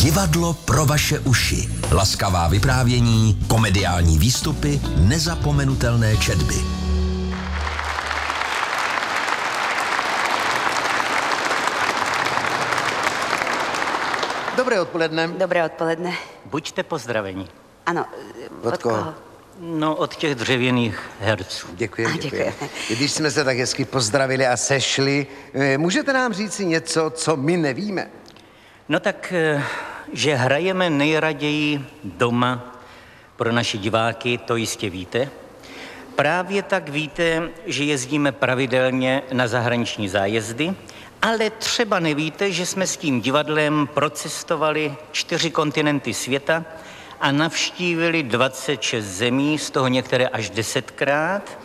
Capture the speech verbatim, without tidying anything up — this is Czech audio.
Divadlo pro vaše uši. Laskavá vyprávění, komediální výstupy, nezapomenutelné četby. Dobré odpoledne. Dobré odpoledne. Buďte pozdraveni. Ano, Od koho? No, od těch dřevěných herců. Děkuji, děkuji. Děkujeme. Když jsme se tak hezky pozdravili a sešli, můžete nám říci něco, co my nevíme? No tak, že hrajeme nejraději doma pro naše diváky, to jistě víte. Právě tak víte, že jezdíme pravidelně na zahraniční zájezdy, ale třeba nevíte, že jsme s tím divadlem procestovali čtyři kontinenty světa a navštívili dvacet šest zemí, z toho některé až desetkrát.